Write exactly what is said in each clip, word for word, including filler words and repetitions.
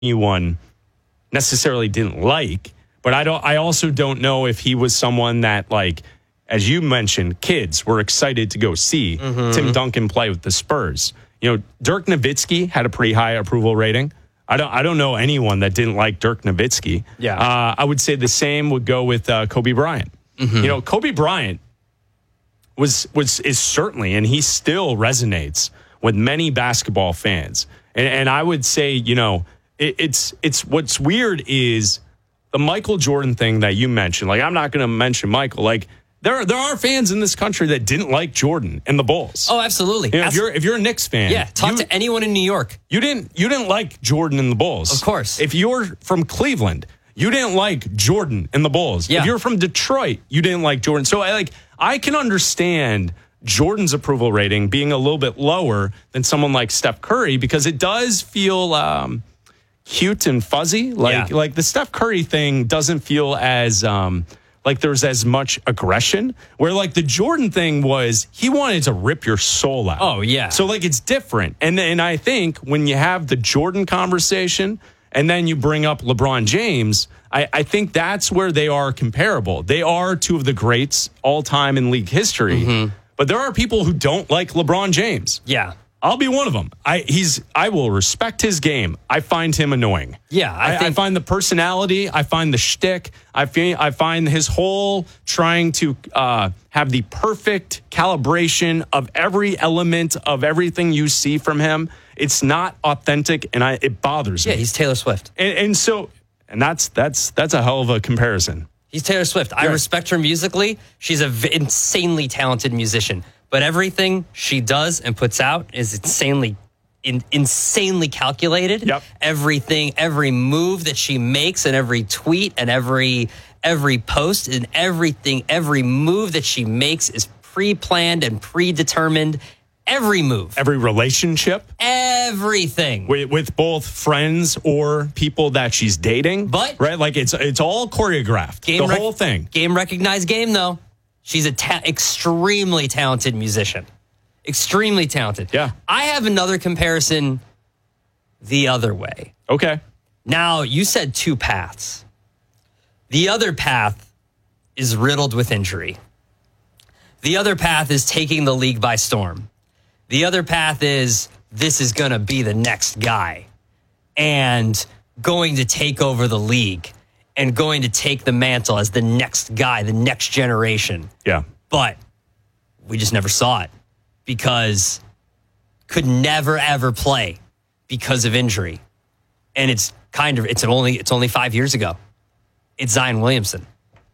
anyone necessarily didn't like, but I don't. I also don't know if he was someone that, like, as you mentioned, kids were excited to go see mm-hmm. Tim Duncan play with the Spurs. You know, Dirk Nowitzki had a pretty high approval rating. I don't. I don't know anyone that didn't like Dirk Nowitzki. Yeah, uh, I would say the same would go with uh, Kobe Bryant. Mm-hmm. You know, Kobe Bryant was was is certainly, and he still resonates with many basketball fans. And, and I would say, you know, it, it's it's what's weird is the Michael Jordan thing that you mentioned. Like, I'm not going to mention Michael. Like, there are, there are fans in this country that didn't like Jordan and the Bulls. Oh, absolutely. You know, Absol- if you're if you're a Knicks fan, yeah, talk you, to anyone in New York. You didn't you didn't like Jordan and the Bulls, of course. If you're from Cleveland, you didn't like Jordan and the Bulls. Yeah. If you're from Detroit, you didn't like Jordan. So I like I can understand Jordan's approval rating being a little bit lower than someone like Steph Curry, because it does feel um, cute and fuzzy. Like yeah. like the Steph Curry thing doesn't feel as um, like there's as much aggression, where like the Jordan thing was he wanted to rip your soul out. Oh, yeah. So like it's different. And and I think when you have the Jordan conversation and then you bring up LeBron James, I, I think that's where they are comparable. They are two of the greats all time in league history. Mm-hmm. But there are people who don't like LeBron James. Yeah. I'll be one of them. I he's I will respect his game. I find him annoying. Yeah, I, I, think- I find the personality. I find the shtick. I find I find his whole trying to uh, have the perfect calibration of every element of everything you see from him. It's not authentic, and I it bothers yeah, me. Yeah, he's Taylor Swift, and, and so and that's that's that's a hell of a comparison. He's Taylor Swift. I yeah. respect respect her musically. She's an v- insanely talented musician. But everything she does and puts out is insanely, in, insanely calculated. Yep. Everything, every move that she makes, and every tweet, and every every post, and everything, every move that she makes is pre-planned and predetermined. Every move, every relationship, everything with, with both friends or people that she's dating. But right, like it's it's all choreographed. Game the rec- whole thing. Game recognized game though. She's a ta- extremely talented musician. Extremely talented. Yeah. I have another comparison the other way. Okay. Now, you said two paths. The other path is riddled with injury. The other path is taking the league by storm. The other path is this is going to be the next guy and going to take over the league and going to take the mantle as the next guy, the next generation. Yeah. But we just never saw it because could never, ever play because of injury. And it's kind of, it's only, it's only five years ago. It's Zion Williamson.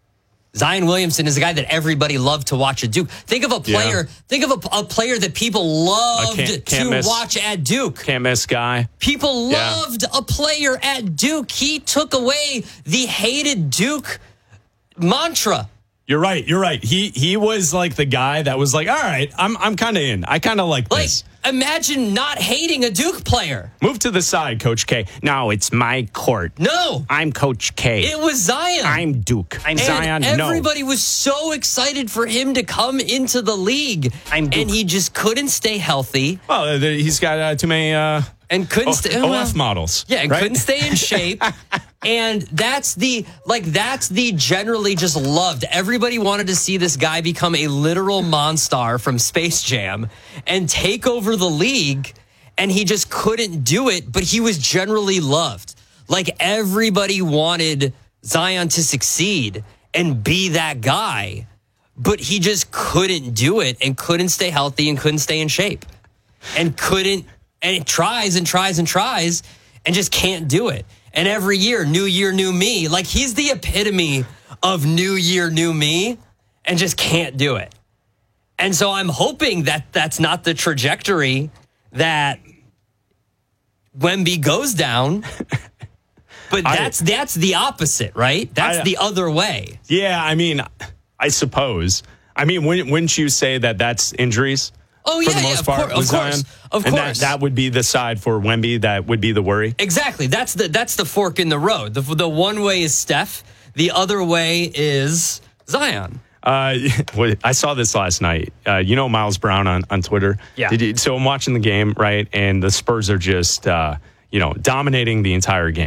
Zion Williamson is a guy that everybody loved to watch at Duke. Think of a player, yeah. think of a, a player that people loved can't, can't to miss, watch at Duke. Can't miss guy. People yeah. loved a player at Duke. He took away the hated Duke mantra. You're right. You're right. He he was like the guy that was like, all right, I'm I'm kind of in. I kind of like, like this. Imagine not hating a Duke player. Move to the side, Coach K. No, it's my court. No. I'm Coach K. It was Zion. I'm Duke. I'm and Zion. Everybody no. was so excited for him to come into the league. I'm Duke. And he just couldn't stay healthy. Well, he's got uh, too many... Uh And couldn't o- stay O F models. Yeah, and right? couldn't stay in shape. And that's the like that's the generally just loved. Everybody wanted to see this guy become a literal monster from Space Jam and take over the league, and he just couldn't do it, but he was generally loved. Like everybody wanted Zion to succeed and be that guy, but he just couldn't do it and couldn't stay healthy and couldn't stay in shape. And couldn't And it tries and tries and tries and just can't do it. And every year, new year, new me. Like he's the epitome of new year, new me and just can't do it. And so I'm hoping that that's not the trajectory that Wemby goes down. But that's I, that's the opposite, right? That's I, the other way. Yeah, I mean, I suppose. I mean, wouldn't, wouldn't you say that that's injuries? Oh, for yeah, the most yeah, of, part, course, of Zion. course. Of and course. That, that would be the side for Wemby that would be the worry. Exactly. That's the that's the fork in the road. The, the one way is Steph. The other way is Zion. Uh, I saw this last night. Uh, you know Miles Brown on, on Twitter? Yeah. Did you, so I'm watching the game, right? And the Spurs are just, uh, you know, dominating the entire game.